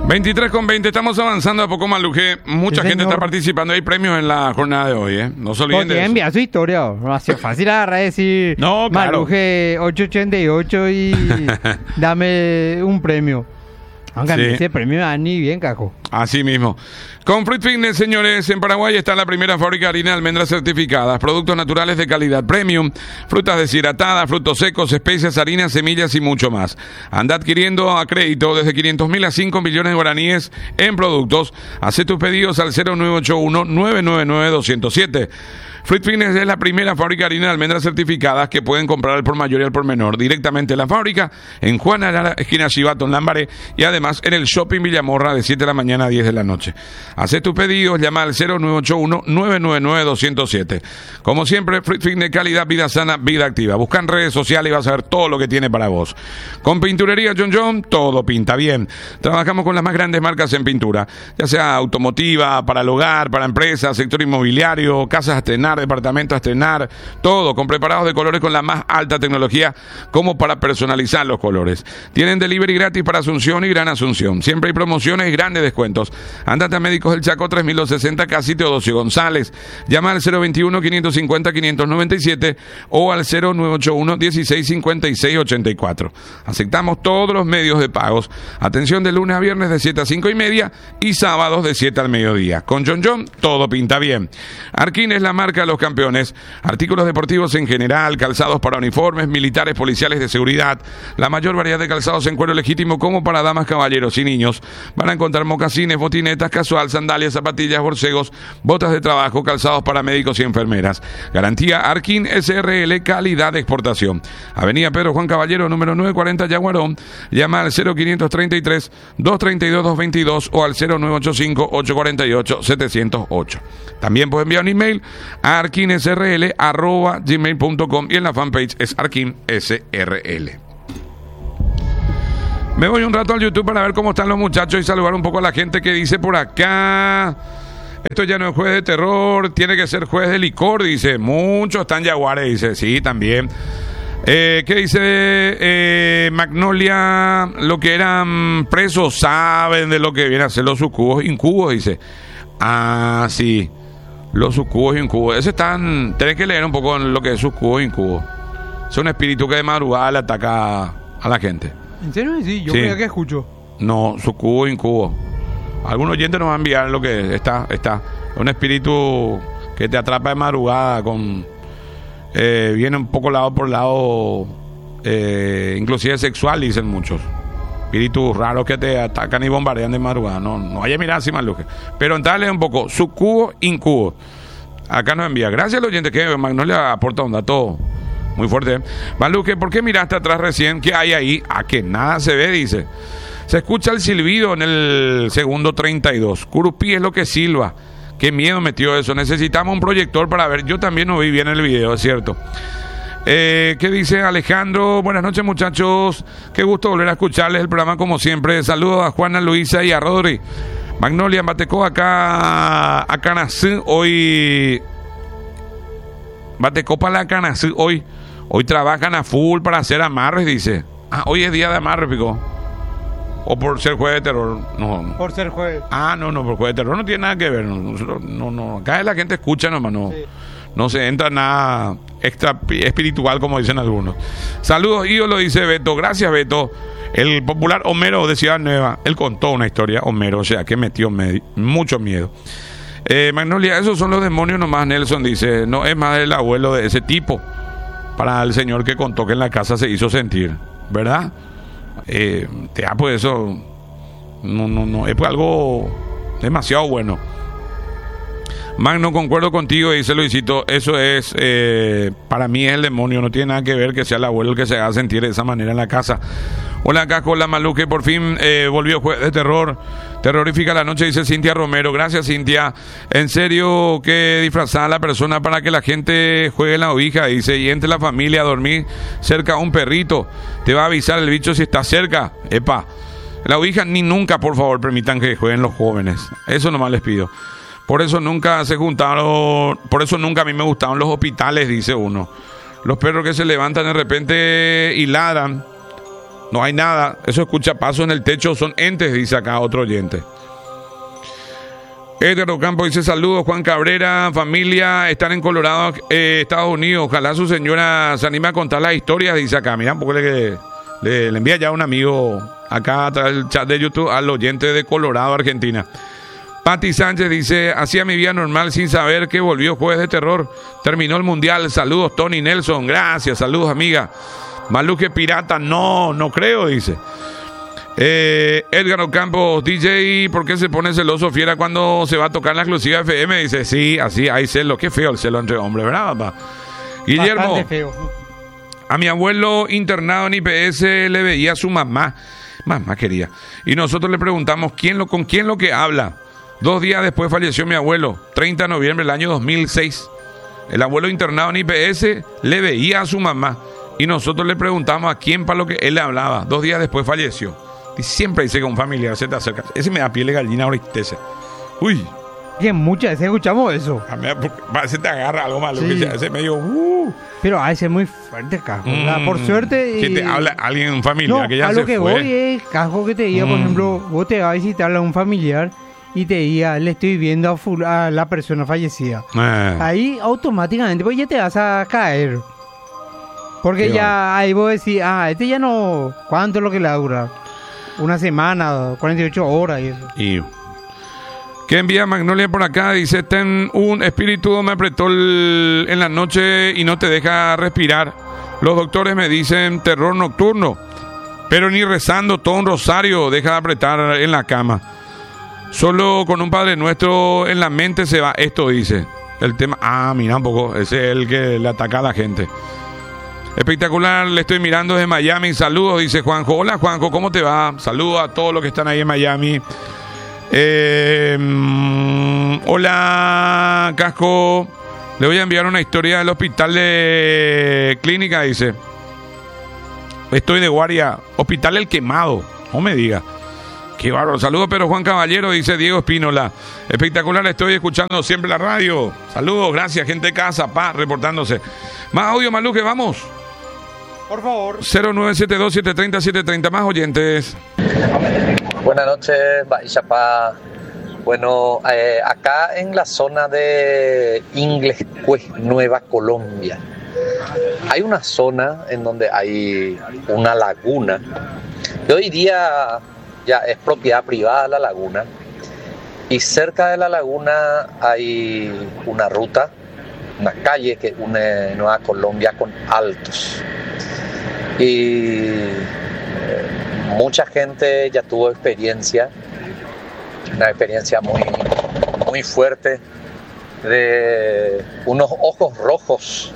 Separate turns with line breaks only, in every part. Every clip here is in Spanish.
23:20, estamos avanzando a poco, Maluje. Mucha
Sí,
gente
señor.
está participando. Hay premios en la jornada de hoy, ¿eh? No se olviden de
Porque
eso.
envía su historia. No ha sido fácil agarrar y decir
No, claro.
Maruje 888 y dame un premio. Aunque a mí
Sí.
ese premio me da ni bien, cajo.
Así mismo. Con Fruit Fitness, señores, en Paraguay está la primera fábrica de harina de almendras certificadas, productos naturales de calidad premium, frutas deshidratadas, frutos secos, especias, harinas, semillas y mucho más. Anda adquiriendo a crédito desde 500.000 a 5 millones de guaraníes en productos. Haz tus pedidos al 0981-999-207. Fruit Fitness es la primera fábrica de harina de almendras certificadas que pueden comprar al por mayor y al por menor directamente en la fábrica, en Juana Lara, esquina Chivato, en Lambaré, y además en el Shopping Villamorra de 7 de la mañana a 10 de la noche. Haz tus pedidos, llama al 0981-999-207. Como siempre, Fruit Fitness, calidad, vida sana, vida activa. Busca en redes sociales y vas a ver todo lo que tiene para vos. Con Pinturería John John, todo pinta bien. Trabajamos con las más grandes marcas en pintura, ya sea automotiva, para el hogar, para empresas, sector inmobiliario, casas a estrenar, departamentos a estrenar, todo con preparados de colores con la más alta tecnología como para personalizar los colores. Tienen delivery gratis para Asunción y Gran Asunción. Siempre hay promociones y grandes descuentos. Ándate a Médicos del Chaco 3260, casi Teodosio González. Llama al 021-550-597 o al 0981-1656-84. Aceptamos todos los medios de pagos. Atención de lunes a viernes de 7 a 5:30 y sábados de 7 al mediodía. Con John John, todo pinta bien. Arkin es la marca de los campeones. Artículos deportivos en general, calzados para uniformes, militares, policiales, de seguridad. La mayor variedad de calzados en cuero legítimo como para damas, caballeros y niños. Van a encontrar mocasines, botinetas, casual, sandalias, zapatillas, borcegos, botas de trabajo, calzados para médicos y enfermeras. Garantía Arkin SRL, calidad de exportación. Avenida Pedro Juan Caballero, número 940, Yaguarón. Llama al 0533-232-222 o al 0985-848-708. También puede enviar un email a arkinsrl@gmail.com y en la fanpage es arkinsrl. Me voy un rato al YouTube para ver cómo están los muchachos y saludar un poco a la gente que dice por acá: esto ya no es juez de terror, tiene que ser juez de licor, dice. Muchos están Yaguares, dice. Sí, también. ¿Qué dice Magnolia? Lo que eran presos saben de lo que viene a ser los sucubos incubos, dice. Ah, sí. Los sucubos incubos. Ese están. Tenés que leer un poco lo que es sucubos incubos. Es un espíritu que de madrugada le ataca a la gente.
¿En serio? Sí, yo
Sí.
creo que escucho.
No, sucubo, incubo. Algún oyente nos va a enviar lo que está. Un espíritu que te atrapa de madrugada con... viene un poco lado por lado, inclusive sexual, dicen muchos. Espíritus raros que te atacan y bombardean de madrugada. No vaya a mirar así, Maluque. Pero entrale un poco. Sucubo, incubo. Acá nos envía. Gracias al oyente que Magnolia aporta un dato muy fuerte. Maluque, ¿por qué miraste atrás recién? ¿Qué hay ahí? A que nada se ve, dice. Se escucha el silbido en el segundo 32. Curupí es lo que silba. Qué miedo metió eso. Necesitamos un proyector para ver. Yo también no vi bien el video, es cierto. ¿Qué dice Alejandro? Buenas noches, muchachos. Qué gusto volver a escucharles el programa como siempre. Saludos a Juana, Luisa y a Rodri. Magnolia, Batecó acá a Canacú hoy. Batecó para la Canacú hoy. Hoy trabajan a full para hacer amarres, dice. Ah, hoy es día de amarre, pico. O por ser juez de terror. No.
Por ser juez.
Ah, no, por juez de terror no tiene nada que ver. No. Acá la gente escucha nomás, no.
Sí.
No se entra nada extra espiritual, como dicen algunos. Saludos, ídolo, dice Beto. Gracias, Beto. El popular Homero de Ciudad Nueva. Él contó una historia, Homero, o sea, que metió mucho miedo. Magnolia, esos son los demonios nomás, Nelson dice. No es más el abuelo de ese tipo. Para el señor que contó que en la casa se hizo sentir, ¿verdad? Pues eso no es pues algo demasiado bueno. Magno, concuerdo contigo, dice Luisito. Eso es, para mí es el demonio. No tiene nada que ver que sea el abuelo el que se haga sentir de esa manera en la casa. Hola, acá con la Maluque, por fin volvió juez de terror. Terrorífica la noche, dice Cintia Romero. Gracias, Cintia. En serio, que disfrazada la persona para que la gente juegue en la Ouija, dice, y entre la familia a dormir cerca a un perrito. Te va a avisar el bicho si está cerca. Epa, la Ouija ni nunca, por favor, permitan que jueguen los jóvenes. Eso nomás les pido. Por eso nunca se juntaron, por eso nunca a mí me gustaban los hospitales, dice uno. Los perros que se levantan de repente y ladran. No hay nada. Eso escucha pasos en el techo, son entes, dice acá otro oyente. Edgar Ocampo dice saludos, Juan Cabrera, familia, están en Colorado, Estados Unidos. Ojalá su señora se anime a contar las historias, dice acá. Mira, un poco le envía ya un amigo acá a través del chat de YouTube al oyente de Colorado, Argentina. Pati Sánchez dice, hacía mi vida normal sin saber que volvió Jueves de Terror. Terminó el mundial. Saludos, Tony Nelson. Gracias, saludos, amiga. Maluque Pirata, no creo, dice. Edgar Ocampo, DJ, ¿por qué se pone celoso Fiera cuando se va a tocar la exclusiva FM? Dice, sí, así hay celo. Qué feo el celo entre hombres, ¿verdad, papá? Guillermo,
Bastante feo.
a mi abuelo internado en IPS le veía a su mamá quería. Y nosotros le preguntamos, ¿con quién lo que habla? 2 días después falleció mi abuelo, 30 de noviembre del año 2006. El abuelo internado en IPS le veía a su mamá. Y nosotros le preguntamos a quién para lo que él le hablaba. 2 días después falleció. Y siempre dice que un familiar se te acerca. Ese me da piel de gallina ahorita. Uy.
Que muchas veces escuchamos eso.
A mí se te agarra algo malo.
Sí.
Ese medio.
Pero a veces es muy fuerte, Casco. Por suerte.
Que te habla alguien, un familiar
no,
que ya
a
se
lo que
fue.
voy es, Casco, que te diga, por ejemplo, vos te vas a visitar a un familiar y te diga, le estoy viendo a la persona fallecida. Ahí automáticamente, pues ya te vas a caer. Porque ya ahí vos decís, este ya no. ¿Cuánto es lo que le va a durar? 1 semana, 48 horas y eso.
Y que envía Magnolia por acá, dice, un espíritu me apretó en la noche y no te deja respirar. Los doctores me dicen terror nocturno, pero ni rezando todo un rosario deja de apretar en la cama. Solo con un Padre Nuestro en la mente se va. Esto dice el tema. Mira un poco, ese es el que le ataca a la gente. Espectacular, le estoy mirando desde Miami. Saludos, dice Juanjo. Hola, Juanjo, ¿cómo te va? Saludos a todos los que están ahí en Miami. Hola, Casco. Le voy a enviar una historia del hospital de clínica, dice. Estoy de guardia. Hospital El Quemado. No me diga. Qué bárbaro. Saludos, pero Juan Caballero, dice Diego Espínola. Espectacular, estoy escuchando siempre la radio. Saludos, gracias, gente de casa, reportándose. Más audio, Maluque, vamos.
Por favor.
0972-730-730, más oyentes.
Buenas noches, Baixapá. Bueno, acá en la zona de Inglescue, Nueva Colombia, hay una zona en donde hay una laguna. Yo diría, ya es propiedad privada la laguna. Y cerca de la laguna hay una ruta, una calle que une Nueva Colombia con Altos. Y mucha gente ya tuvo experiencia, una experiencia muy, muy fuerte de unos ojos rojos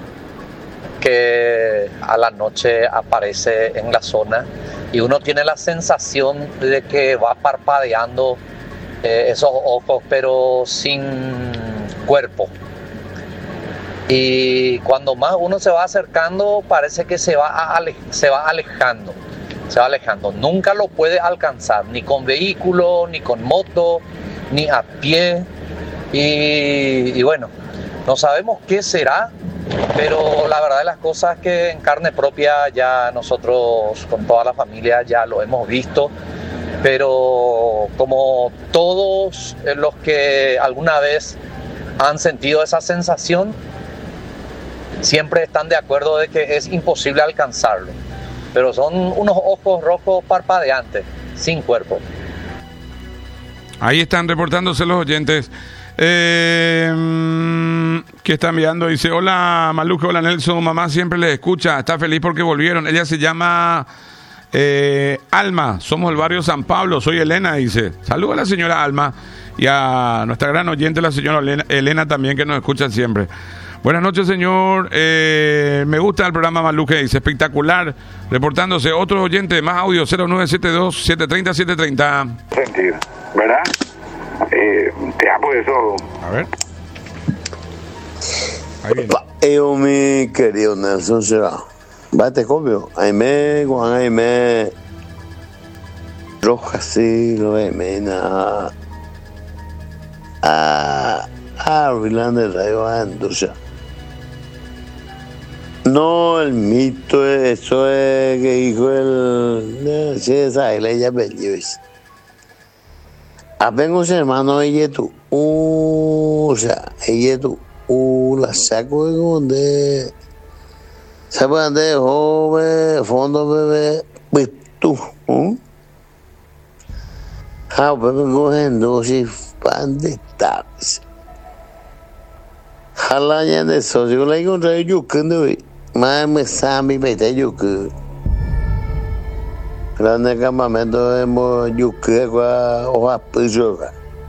que a la noche aparece en la zona y uno tiene la sensación de que va parpadeando esos ojos pero sin cuerpo. Y cuando más uno se va acercando parece que se va alejando. Nunca lo puede alcanzar, ni con vehículo, ni con moto, ni a pie. Y bueno, no sabemos qué será, pero la verdad de las cosas es que en carne propia ya nosotros con toda la familia ya lo hemos visto. Pero como todos los que alguna vez han sentido esa sensación, siempre están de acuerdo de que es imposible alcanzarlo. Pero son unos ojos rojos parpadeantes, sin cuerpo.
Ahí están reportándose los oyentes. Que están enviando, dice, hola Maluque, hola Nelson, mamá siempre les escucha, está feliz porque volvieron. Ella se llama Alma, somos del barrio San Pablo, soy Elena, dice. Saludos a la señora Alma y a nuestra gran oyente, la señora Elena también, que nos escucha siempre. Buenas noches, señor. Me gusta el programa Maluque, dice, espectacular. Reportándose otros oyentes, más audio, 0972-730-730.
Sentir, ¿verdad? Te amo de eso.
A ver. Ahí viene.
Eu, mi querido Nelson será. Bate copio. Aime, Juan Aime. Roja, sí, lo Aimena. Orlando de Radio Andusa. No, el mito, eso es que dijo el... Sí, esa es la ella bellos. Apenas hermano, ella tú. O sea, ella tú. La saco de donde... ¿Sabes dónde? Joven, fondo, bebé. Pues tú. Bebé, cogiendo, si fan de tabs. Halanya de eso, yo le digo, yo que no vi. Más me sabe, me te yo que. Grande campamento de yo que o a pisoga.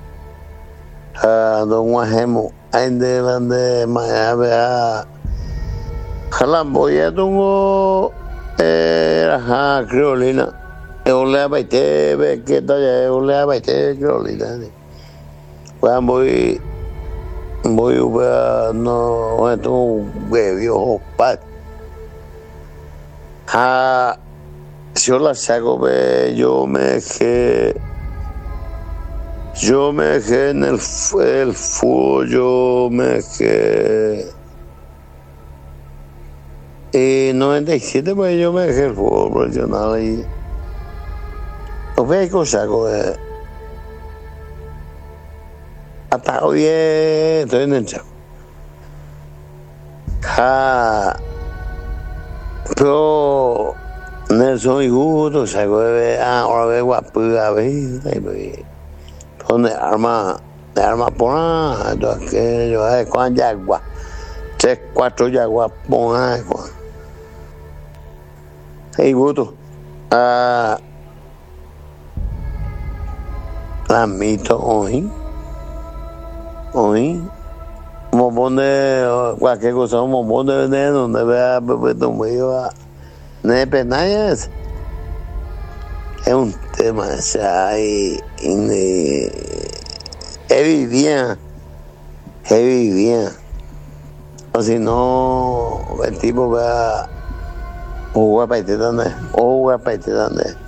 Don Guajemo, ande grande, más a Jalamboya tengo Criolina. Ole a baite, que talla, ole a baite, Criolina. Cuando voy a no esto viejo pat si yo la saco yo me dejé en el fútbol, yo me dejé en 97, pues yo me dejé el fútbol profesional y no ve que saco hasta hoy estoy en el Chaco. Pero Nelson y Gusto, saco de ahora ve guapo, a ver, donde arma por entonces que yo con yagua, 3, 4 yaguas por ahí, hey Gusto, la mito hoy, como pone cualquier cosa, como pone veneno, donde vea Pepe medio a Nepenayas. Es un tema, o sea, y vivía. O si no, el tipo vea, o guapaite.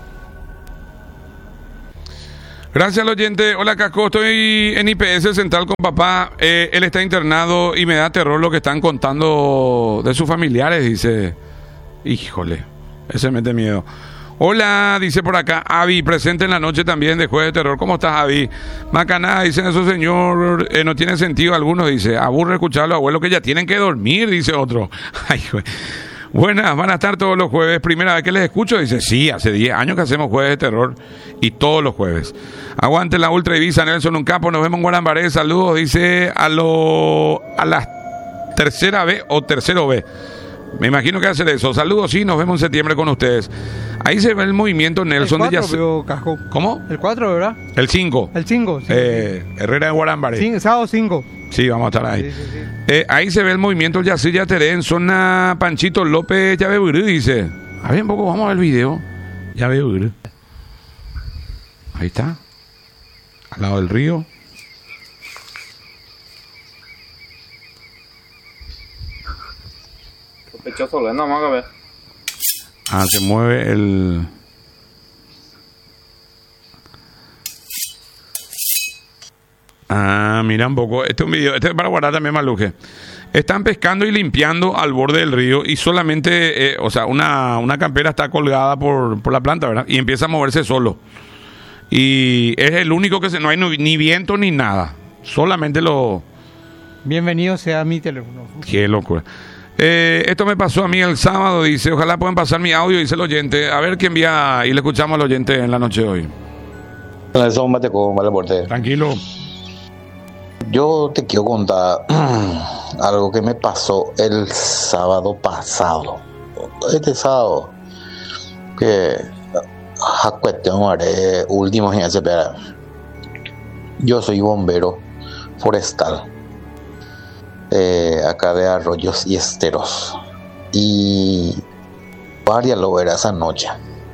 Gracias al oyente. Hola Casco, estoy en IPS Central con papá. Él está internado y me da terror lo que están contando de sus familiares, dice. Híjole, ese mete miedo. Hola, dice por acá Avi, presente en la noche también de Jueves de Terror. ¿Cómo estás, Avi? Macaná, dicen eso, señor, no tiene sentido algunos, dice. Aburre escuchar a los abuelos que ya tienen que dormir, dice otro. Ay, güey. Buenas, van a estar todos los jueves. Primera vez que les escucho, dice, sí, hace 10 años que hacemos Jueves de Terror y todos los jueves. Aguante la Ultra Ibiza, Nelson Uncapo, nos vemos en Guarambaré. Saludos, dice a la tercera B o tercero B. Me imagino que hacer eso. Saludos, sí, nos vemos en septiembre con ustedes. Ahí se ve el movimiento Nelson
el 4,
de Yacyretá.
Casco.
¿Cómo?
El 4, ¿verdad?
El 5.
El 5, sí.
Herrera de Guarambaré.
Sábado 5.
Sí, vamos a estar ahí.
Sí.
Ahí se ve el movimiento del Yacyretá en zona Panchito López Llaveburú, dice. A ver un poco, vamos a ver el video. Llaveburú. Ahí está. Al lado del río.
Sospechoso, no, vamos a ver.
Se mueve el... Mira un poco. Este es un video. Este es para guardar también, Maluje. Están pescando y limpiando al borde del río y solamente, o sea, una campera está colgada por la planta, ¿verdad? Y empieza a moverse solo. Y es el único que no hay ni viento ni nada. Solamente lo...
Bienvenido sea mi teléfono.
Qué locura. Esto me pasó a mí el sábado, dice. Ojalá puedan pasar mi audio, dice el oyente. A ver qué envía y le escuchamos al oyente en la noche de hoy. Tranquilo.
Yo te quiero contar algo que me pasó el sábado pasado. Este sábado, que a cuestión haré último en ese espera. Yo soy bombero forestal, acá de Arroyos y Esteros, y varias loberas esa noche.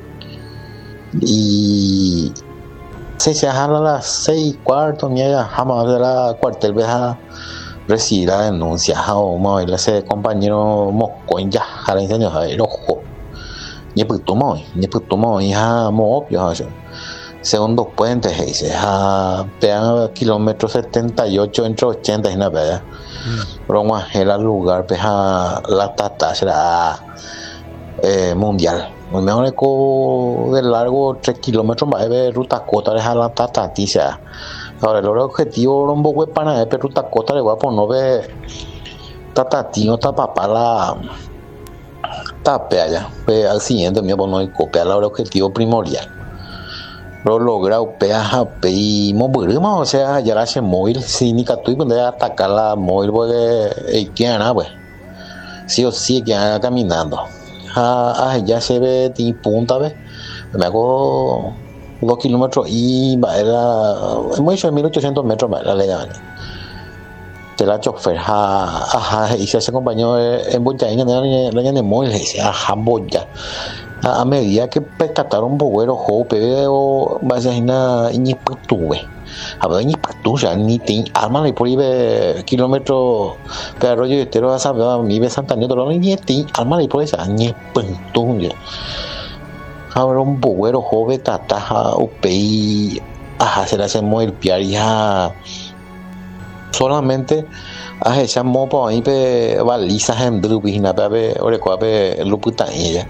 Y se a las 6:15, mira, jamás de la cuartel veja recibir la denuncia, o ese compañero Moscoin ya, jala incendio, ojo, ni puto moi, hija mo opio, segundo puente, dice, pegan kilómetro 78 entre 80 y una vez. Pero el lugar, peja la tata, será mundial. Lo mejor es de largo 3 kilómetros más de ruta cota, deja la tata, tiza. Ahora, el objetivo era un poco de pana, pero ruta cota le voy a poner ver tata, tío, tapa para la tape allá. Al siguiente, me voy a poner copia, el objetivo primordial. Lo logrado peaja y moveremos, o sea, ya la hace móvil, si ni que tú puedes atacar la móvil porque que nada, pues sí o sí que anda caminando. Ya se ve de punta, ¿ves? Me hago 2 kilómetros y va a mucho 1800 metros más la legal. Te la chofer, y se acompañó en Boyaín, en el móvil, dice, boya. A medida que pescataron boguero jope o vaya a ni putuve a ver ni patuya ni tin alma y por ahí kilómetro pero yo entero a saber a mi vez Santa Nieto ni tin alma y por esa ni putuya ahora un boguero jope tata o pei se le hace muy el piaria solamente esa mopa ahí pe balizas en drupina pe orecuape luputa ella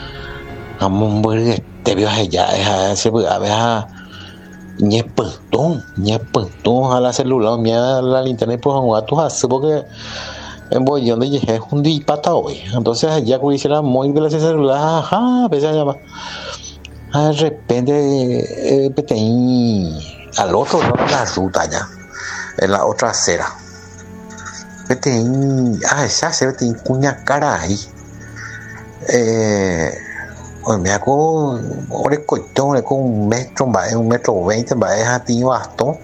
te veo allá se puede ver ñepetón a la celular mía la linterna pues un gato así porque en bollón de es un dipata hoy entonces allá cuando hiciera muy de la celular pese a llamar de repente al otro lado de la ruta ya en la otra acera esa se ve cuña cara ahí me hago un metro, un metro 20, va a ti bastón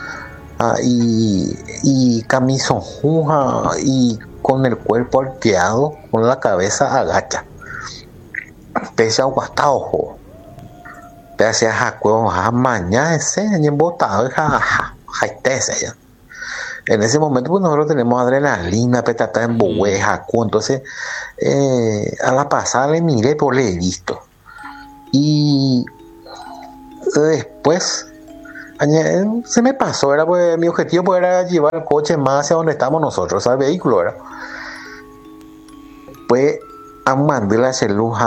y camisón y con el cuerpo arqueado, con la cabeza agacha. Pese a guastado, pese a jacueo, mañana ese en botado, ya. En ese momento pues nosotros tenemos adrenalina, petata en bohue, jacu, entonces a la pasada le miré por le he visto y después se me pasó, era pues mi objetivo pues, era llevar el coche más hacia donde estamos nosotros, al vehículo era pues a mandarle a hacer luz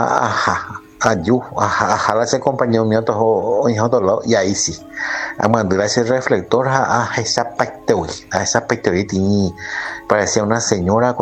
a ese compañero mío o en otro lado y ahí sí a mandarle ese reflector a esa pectoral parecía una señora